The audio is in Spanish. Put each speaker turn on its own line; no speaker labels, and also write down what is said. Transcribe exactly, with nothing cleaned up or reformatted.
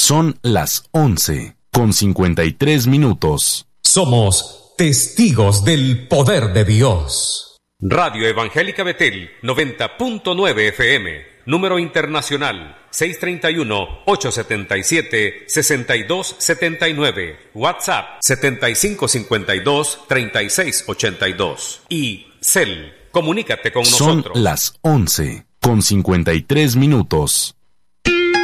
Son las once con cincuenta y tres minutos.
Somos testigos del poder de Dios.
Radio Evangélica Betel, noventa punto nueve F M. Número internacional seis tres uno, ocho siete siete, seis dos siete nueve. WhatsApp setenta y cinco cincuenta y dos, treinta y seis ochenta y dos. Y Cel, comunícate con
Son
nosotros.
Son las once con cincuenta y tres minutos.